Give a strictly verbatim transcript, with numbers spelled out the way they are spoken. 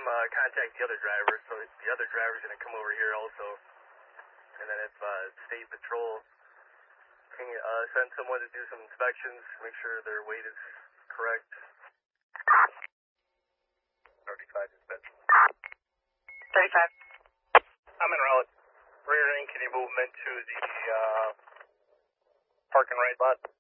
uh, contact the other driver, so the other driver's going to come over here also. And then if uh, State Patrol can uh, send someone to do some inspections, make sure their weight is correct. thirty-five dispatch. thirty-five. I'm in route. Rear end, can you move them into the uh, park and ride lot?